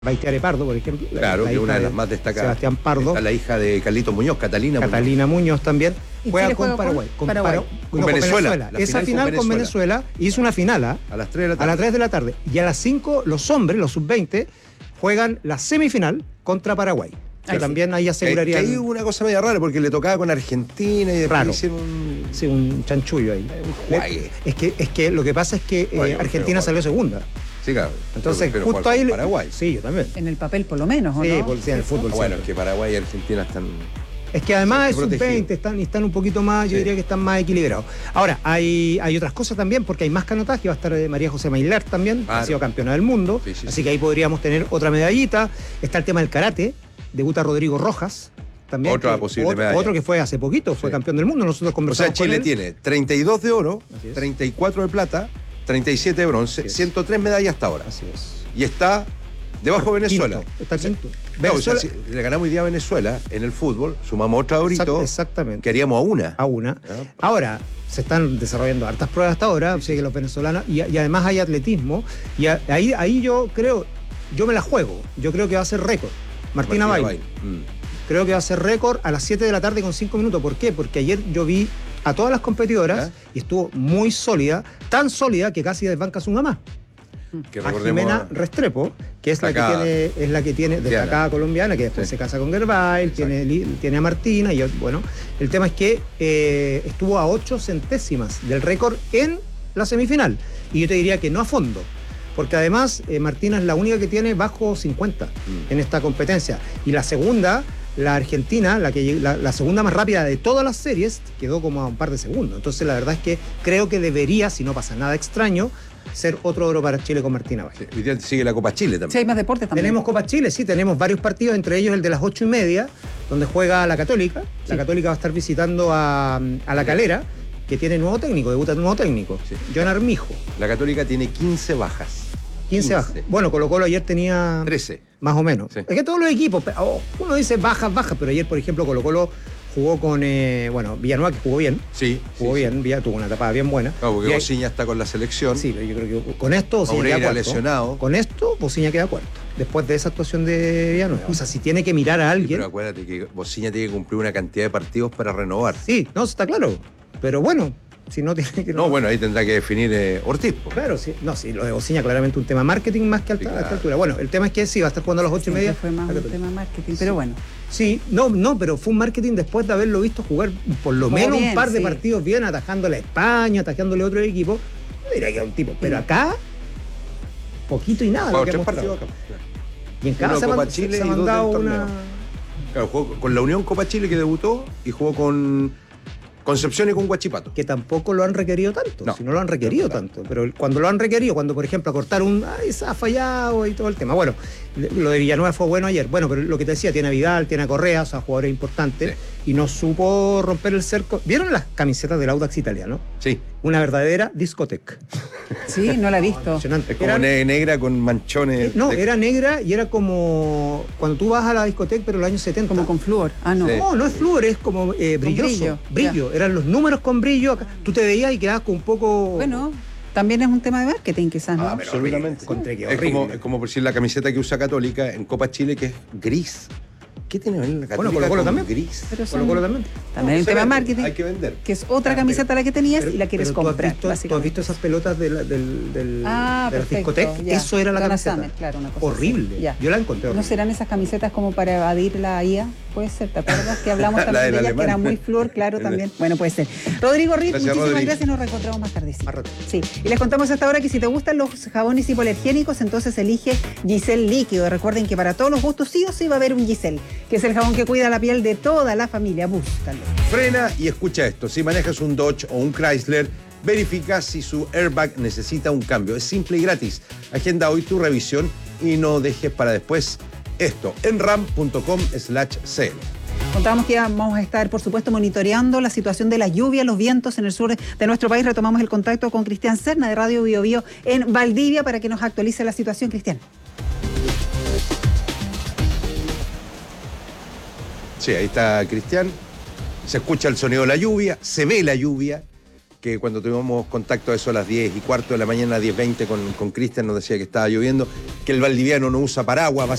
Baitiare Pardo, por ejemplo. Claro, que es una de las más destacadas. Sebastián Pardo. Está la hija de Carlito Muñoz, Catalina Muñoz también. Juega con Paraguay. Con Venezuela. Esa final con Venezuela. Hizo una final a las 3 de la tarde. A las 3 de la tarde. Y a las 5, los hombres, los sub-20, juegan la semifinal contra Paraguay. Que también ahí aseguraría. Ahí hubo una cosa media rara porque le tocaba con Argentina y después hicieron un chanchullo ahí. Es que lo que pasa es que Argentina salió segunda. Sí, claro. Entonces, pero justo ahí. Paraguay. Sí, yo también. En el papel, por lo menos, ¿o no? Sí, en el fútbol. Bueno, es que Paraguay y Argentina están. Es que además es sub-20, están un poquito más, yo diría que están más equilibrados. Ahora, hay otras cosas también, porque hay más canotaje, va a estar María José Mailart también, ha sido campeona del mundo, así que ahí podríamos tener otra medallita. Está el tema del karate, debuta Rodrigo Rojas. También, otra posible medalla. Otro que fue hace poquito, fue campeón del mundo, nosotros conversamos. O sea, Chile tiene 32 de oro, 34 de plata, 37 de bronce, 103 medallas hasta ahora. Así es. Y está debajo de Venezuela. Está quinto. Venezuela. O sea, si le ganamos hoy día a Venezuela en el fútbol, sumamos otra orito. Exactamente. Que haríamos a una. Ahora, se están desarrollando hartas pruebas hasta ahora, o sea que los venezolanos, y además hay atletismo, y ahí yo creo, yo me la juego, yo creo que va a ser récord. Martina Bail. Creo que va a ser récord a las 7 de la tarde con 5 minutos. ¿Por qué? Porque ayer yo vi a todas las competidoras y estuvo muy sólida, tan sólida que casi desbanca a su mamá. A Jimena Restrepo, que es la que tiene destacada colombiana, que después se casa con Gervail, tiene a Martina, y bueno, el tema es que estuvo a 8 centésimas del récord en la semifinal. Y yo te diría que no a fondo. Porque además Martina es la única que tiene bajo 50 en esta competencia. Y la segunda, la argentina, la segunda más rápida de todas las series, quedó como a un par de segundos. Entonces la verdad es que creo que debería, si no pasa nada extraño, ser otro oro para Chile con Martina Bail. Hoy día sigue la Copa Chile también. Sí, hay más deportes también. Tenemos Copa Chile, sí, tenemos varios partidos, entre ellos el de las 8:30, donde juega la Católica. La Católica va a estar visitando a La Calera, que tiene nuevo técnico, debuta nuevo técnico, John Armijo. La Católica tiene 15 bajas. 15 bajas. Bueno, Colo-Colo ayer tenía 13. Más o menos. Es que todos los equipos, uno dice bajas, pero ayer, por ejemplo, Colo-Colo jugó con, Villanueva, que jugó bien. Jugó bien, tuvo una tapada bien buena. Claro, porque Bociña está con la selección. Sí, pero yo creo que con esto Bociña queda cuarto. Lesionado. Con esto Bociña queda cuarto. Después de esa actuación de Villanueva. O sea, si tiene que mirar a alguien. Pero acuérdate que Bociña tiene que cumplir una cantidad de partidos para renovar. Sí, no, está claro. Pero bueno. Si no tiene que. No, bueno, ahí tendrá que definir Ortiz. Claro, sí. No, sí, lo de Bociña claramente un tema marketing más que a esta altura. Bueno, el tema es que sí, va a estar jugando a las 8:30. Fue más un tema marketing, pero bueno. Sí, no, pero fue un marketing después de haberlo visto jugar por lo menos un par de partidos bien, atajándole a España, atajándole a otro equipo. No diría que era un tipo, pero acá, poquito y nada. Lo que hemos partidos acá. Y en cada Copa Chile se ha mandado una. Claro, jugó con la Unión Copa Chile, que debutó, y jugó con Concepción y con Huachipato. Que tampoco lo han requerido tanto, si no lo han requerido tanto. Pero cuando lo han requerido, cuando por ejemplo acortar se ha fallado y todo el tema. Bueno, lo de Villanueva fue bueno ayer. Bueno, pero lo que te decía, tiene a Vidal, tiene a Correa, o sea, jugadores importantes. Y no supo romper el cerco. ¿Vieron las camisetas del Audax italiano? Sí. Una verdadera discoteca. Sí, no la he visto. Es como negra con manchones. Era negra y era como cuando tú vas a la discoteca, pero en los años 70. Como con flúor. No. Sí. No es flúor, es como brilloso. Brillo. Eran los números con brillo. Tú te veías y quedabas con un poco. Bueno. También es un tema de marketing, quizás, ¿no? Absolutamente. Es como por decir la camiseta que usa Católica en Copa Chile, que es gris. ¿Qué tiene que ver la Católica? Bueno, Colo-Colo también. Gris. Colo-Colo también. También hay un tema de marketing. Hay que vender. Que es otra camiseta la que tenías y la quieres comprar. ¿Tú has visto esas pelotas de la discoteca? Eso era la camiseta. Summer, claro, una cosa horrible. Así. Yo la encontré horrible. ¿No serán esas camisetas como para evadir la IA? Puede ser, ¿te acuerdas? Que hablamos también de ellas, que era muy flúor, claro, también. Bueno, puede ser. Rodrigo Riz, muchísimas gracias. Nos reencontramos más tarde. Sí. Y les contamos hasta ahora que si te gustan los jabones hipoalergénicos, entonces elige Giselle Líquido. Recuerden que para todos los gustos sí o sí va a haber un Giselle, que es el jabón que cuida la piel de toda la familia. Búscalo. Frena y escucha esto. Si manejas un Dodge o un Chrysler, verifica si su airbag necesita un cambio. Es simple y gratis. Agenda hoy tu revisión y no dejes para después esto en ram.com/cl. Contamos que vamos a estar, por supuesto, monitoreando la situación de la lluvia, los vientos en el sur de nuestro país. Retomamos el contacto con Cristian Serna de Radio Bio Bio en Valdivia para que nos actualice la situación. Cristian. Sí, ahí está Cristian. Se escucha el sonido de la lluvia, se ve la lluvia que cuando tuvimos contacto a eso a las 10:15 de la mañana, 10:20 con Cristian, nos decía que estaba lloviendo, que el valdiviano no usa paraguas,